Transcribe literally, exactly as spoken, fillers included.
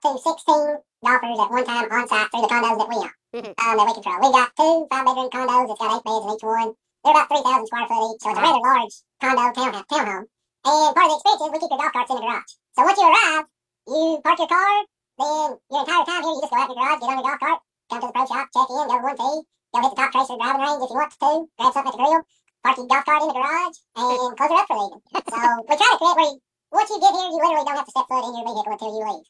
to sixteen golfers at one time on site through the condos that we own, um, that we control. We've got two five-bedroom condos that's got eight beds in each one. They're about three thousand square foot each, so it's a rather large condo town townhome. And part of the experience is we keep your golf carts in the garage. So once you arrive, you park your car, then your entire time here, you just go out in the garage, get on your golf cart, come to the pro shop, check in, go to one tee, go hit the top tracer driving range if you want to, grab something at the grill, park your golf cart in the garage, and close it up for the evening. So we try to create where you, once you get here, you literally don't have to step foot in your vehicle until you leave.